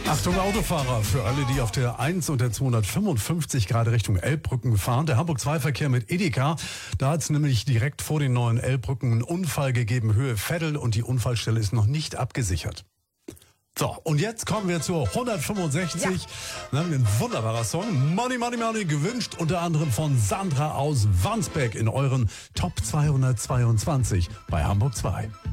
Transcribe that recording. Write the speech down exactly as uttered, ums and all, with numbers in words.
Achtung Autofahrer, für alle, die auf der eins und der zweihundertfünfundfünfzig gerade Richtung Elbbrücken fahren. Der Hamburg zwei Verkehr mit Edeka, da hat es nämlich direkt vor den neuen Elbbrücken einen Unfall gegeben, Höhe Veddel, und die Unfallstelle ist noch nicht abgesichert. So, und jetzt kommen wir zur hundertfünfundsechzig. Ja. Dann haben wir ein wunderbarer Song, Money, Money, Money, gewünscht unter anderem von Sandra aus Wandsbek in euren Top zweihundertzweiundzwanzig bei Hamburg zwei.